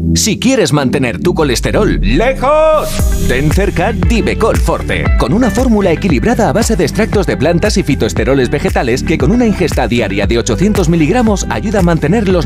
Si quieres mantener tu colesterol lejos, ten cerca Divecol Forte, con una fórmula equilibrada a base de extractos de plantas y fitoesteroles vegetales que con una ingesta diaria de 800 miligramos ayuda a mantener los